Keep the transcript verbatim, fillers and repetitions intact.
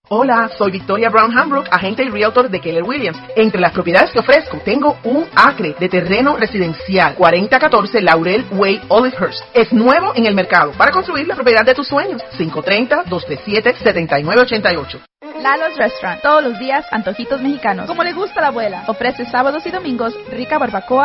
Hola, soy Victoria Brown Hambrook, agente y realtor de Keller Williams. Entre las propiedades que ofrezco, tengo un acre de terreno residencial, cuarenta catorce Laurel Way, Olivehurst. Es nuevo en el mercado para construir la propiedad de tus sueños. cinco tres cero, dos tres siete, siete nueve ocho ocho. Lalo's Restaurant. Todos los días, antojitos mexicanos. Como le gusta a la abuela. Ofrece sábados y domingos rica barbacoa